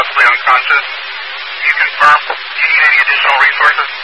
possibly unconscious. You confirm? Do you need any additional resources?